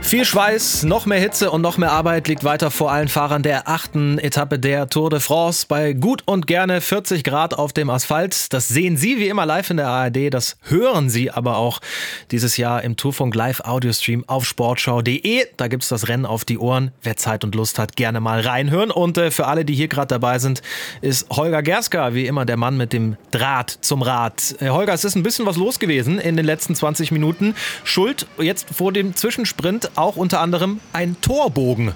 Viel Schweiß, noch mehr Hitze und noch mehr Arbeit liegt weiter vor allen Fahrern der 8. Etappe der Tour de France. Bei gut und gerne 40 Grad auf dem Asphalt. Das sehen Sie wie immer live in der ARD. Das hören Sie aber auch dieses Jahr im Tourfunk Live Audiostream auf sportschau.de. Da gibt's das Rennen auf die Ohren. Wer Zeit und Lust hat, gerne mal reinhören. Und für alle, die hier gerade dabei sind, ist Holger Gerska wie immer der Mann mit dem Draht zum Rad. Holger, es ist ein bisschen was los gewesen in den letzten 20 Minuten. Schuld jetzt vor dem Zwischensprint auch unter anderem ein Torbogen.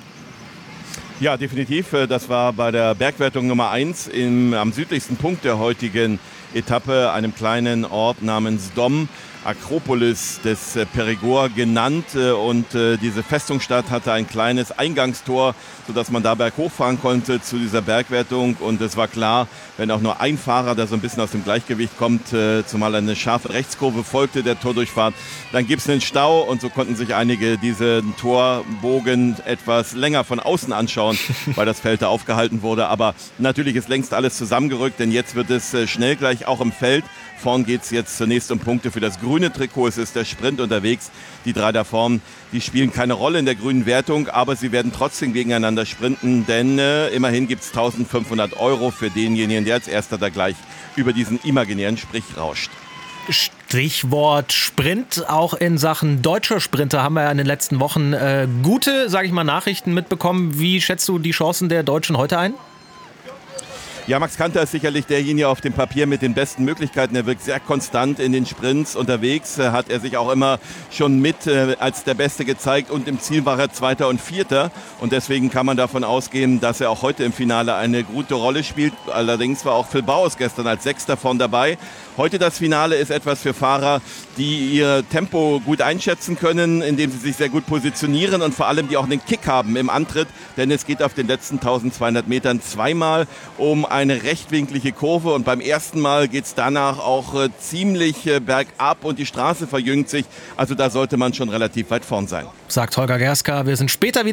Ja, definitiv. Das war bei der Bergwertung Nummer 1 am südlichsten Punkt der heutigen Etappe, einem kleinen Ort namens Dom, Akropolis des Perigord genannt. Und diese Festungsstadt hatte ein kleines Eingangstor, sodass man da berghoch fahren konnte zu dieser Bergwertung. Und es war klar, wenn auch nur ein Fahrer, der so ein bisschen aus dem Gleichgewicht kommt, zumal eine scharfe Rechtskurve folgte der Tordurchfahrt, dann gibt es einen Stau. Und so konnten sich einige diesen Torbogen etwas länger von außen anschauen, weil das Feld da aufgehalten wurde. Aber natürlich ist längst alles zusammengerückt, denn jetzt wird es schnell gleich auch im Feld. Vorn geht es jetzt zunächst um Punkte für das grüne Trikot. Es ist der Sprint unterwegs. Die drei da vorn, die spielen keine Rolle in der grünen Wertung, aber sie werden trotzdem gegeneinander sprinten, denn immerhin gibt es 1.500 € für denjenigen, der als erster da gleich über diesen imaginären Strich rauscht. Stichwort Sprint. Auch in Sachen deutscher Sprinter haben wir ja in den letzten Wochen gute, sage ich mal, Nachrichten mitbekommen. Wie schätzt du die Chancen der Deutschen heute ein? Ja, Max Kanter ist sicherlich derjenige auf dem Papier mit den besten Möglichkeiten. Er wirkt sehr konstant in den Sprints unterwegs. Hat er sich auch immer schon mit als der Beste gezeigt. Und im Ziel war er Zweiter und Vierter. Und deswegen kann man davon ausgehen, dass er auch heute im Finale eine gute Rolle spielt. Allerdings war auch Phil Bauers gestern als Sechster von dabei. Heute das Finale ist etwas für Fahrer, die ihr Tempo gut einschätzen können, indem sie sich sehr gut positionieren und vor allem die auch einen Kick haben im Antritt. Denn es geht auf den letzten 1200 Metern zweimal um eine rechtwinklige Kurve und beim ersten Mal geht es danach auch ziemlich bergab und die Straße verjüngt sich. Also da sollte man schon relativ weit vorn sein. Sagt Holger Gerska. Wir sind später wieder